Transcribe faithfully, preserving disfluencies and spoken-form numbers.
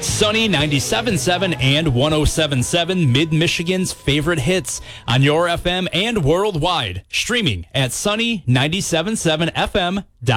Sunny ninety-seven point seven and one oh seven point seven, Mid-Michigan's favorite hits on your F M and worldwide. Streaming at sunny nine seven seven F M dot com.